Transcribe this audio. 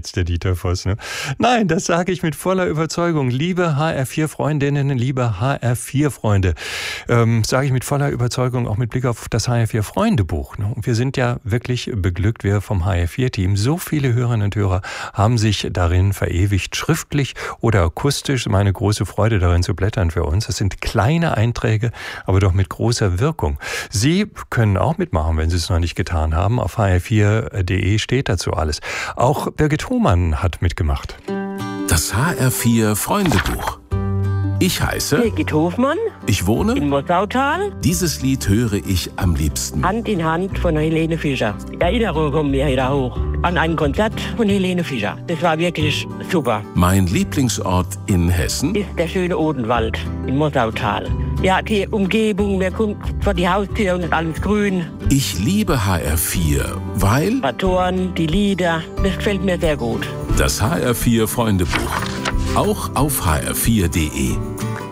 jetzt, der Dieter Voss. Ne? Nein, das sage ich mit voller Überzeugung. Liebe HR4-Freundinnen, liebe HR4-Freunde, sage ich mit voller Überzeugung, auch mit Blick auf das HR4-Freundebuch. Ne? Und wir sind ja wirklich beglückt, wir vom HR4-Team. So viele Hörerinnen und Hörer haben sich darin verewigt, schriftlich oder akustisch. Meine große Freude darin zu blättern für uns. Es sind kleine Einträge, aber doch mit großer Wirkung. Sie können auch mitmachen, wenn Sie es noch nicht getan haben. Auf hr4.de steht dazu alles. Auch Birgit Hohmann hat mitgemacht. Das HR4 Freundebuch. Ich heiße Birgit Hofmann. Ich wohne In Mossautal. Dieses Lied höre ich am liebsten. Hand in Hand von Helene Fischer. Erinnerungen kommen mir wieder hoch an ein Konzert von Helene Fischer. Das war wirklich super. Mein Lieblingsort in Hessen Ist der schöne Odenwald in Mossautal. Ja, die Umgebung, mir kommt vor die Haustür und ist alles grün. Ich liebe HR4, weil Traktoren, die Lieder, das gefällt mir sehr gut. das HR4 Freundebuch. Auch auf hr4.de.